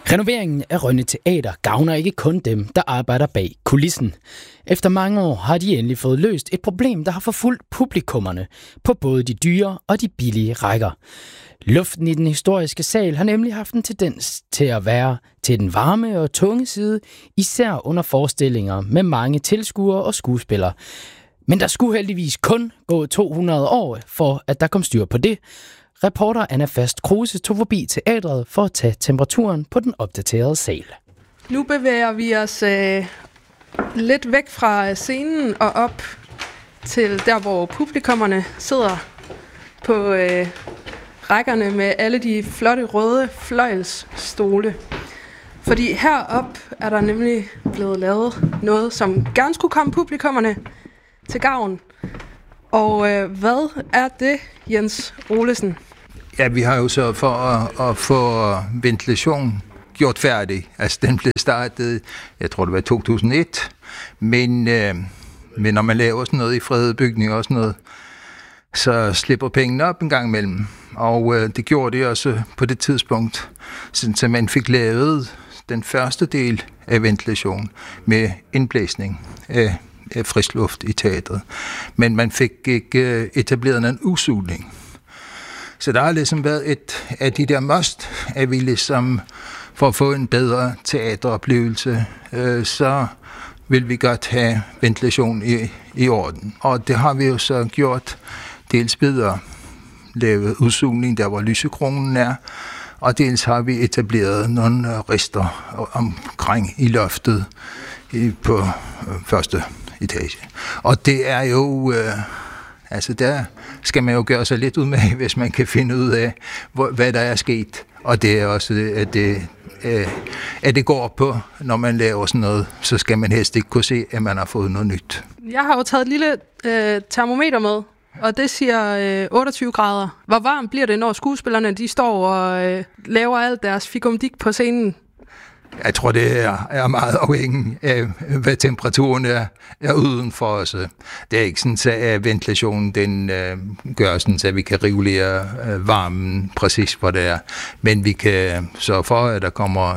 Renoveringen af Rønne Teater gavner ikke kun dem, der arbejder bag kulissen. Efter mange år har de endelig fået løst et problem, der har forfulgt publikummerne på både de dyre og de billige rækker. Luften i den historiske sal har nemlig haft en tendens til at være til den varme og tunge side, især under forestillinger med mange tilskuere og skuespillere. Men der skulle heldigvis kun gå 200 år, for at der kom styr på det. Reporter Anna Fast Kruse tog forbi teatret for at tage temperaturen på den opdaterede sal. Nu bevæger vi os lidt væk fra scenen og op til der, hvor publikummerne sidder på rækkerne med alle de flotte røde fløjelsstole. Fordi herop er der nemlig blevet lavet noget, som gerne skulle komme publikummerne til gavn. Og hvad er det, Jens Olesen? Ja, vi har jo sørget for at få ventilation gjort færdig. Altså, den blev startet, jeg tror det var i 2001. Men når man laver sådan noget i fredede bygninger og sådan noget, så slipper pengene op en gang imellem. Og det gjorde det også på det tidspunkt, så man fik lavet den første del af ventilation med indblæsning af frisk luft i teatret. Men man fik ikke etableret en udsugning. Så der har ligesom været et af de der must, at vi ligesom for at få en bedre teateroplevelse, så vil vi godt have ventilation i orden. Og det har vi jo så gjort dels bedre, lavet udsugning der hvor lysekronen er, og dels har vi etableret nogle rister omkring i loftet på første etage. Og det er jo, der skal man jo gøre sig lidt ud med, hvis man kan finde ud af, hvad der er sket. Og det er også, at det går på, når man laver sådan noget, så skal man helst ikke kunne se, at man har fået noget nyt. Jeg har jo taget et lille termometer med, og det siger 28 grader. Hvor varmt bliver det, når skuespillerne de står og laver alt deres fikumdik på scenen? Jeg tror, det er meget afhængigt af, hvad temperaturen er udenfor os. Det er ikke sådan, at ventilationen den gør sådan, at vi kan regulere varmen præcis, hvor det er. Men vi kan sørge for, at der kommer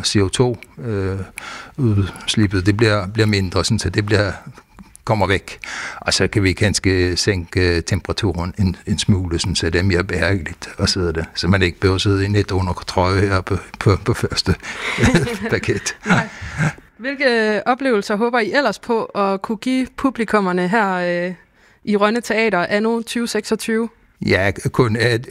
CO2-udslippet. Det bliver mindre, sådan, så det kommer væk. Og så kan vi ganske sænke temperaturen en smule, sådan, så det er mere behageligt at sidde der. Så man ikke behøver sidde i net under trøje her på første paket. Hvilke oplevelser håber I ellers på at kunne give publikummerne her i Rønne Teater anno 2026? Ja, kun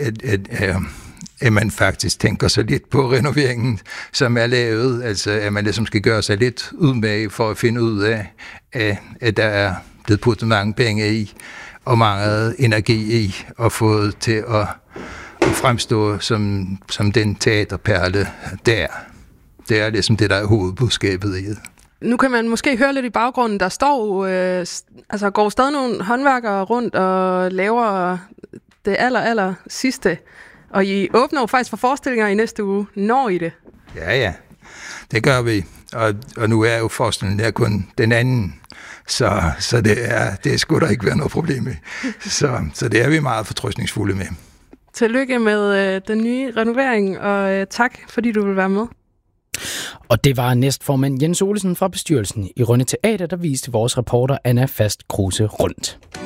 at man faktisk tænker sig lidt på renoveringen, som er lavet. Altså, at man ligesom skal gøre sig lidt udmage for at finde ud af, at der er blevet puttet mange penge i, og meget energi i, og fået til at fremstå som den teaterperle der. Det er ligesom det, der er hovedbudskabet i det. Nu kan man måske høre lidt i baggrunden, der står, går stadig nogle håndværkere rundt og laver det aller sidste. Og I åbner jo faktisk for forestillinger i næste uge. Når I det? Ja, det gør vi. Og nu er jo forestillingen der kun den anden. Så det skulle der ikke være noget problem med. Så det er vi meget fortrøstningsfulde med. Tillykke med den nye renovering, og tak fordi du vil være med. Og det var næstformand Jens Olesen fra bestyrelsen i Rønne Teater, der viste vores reporter Anna Fast Kruse rundt.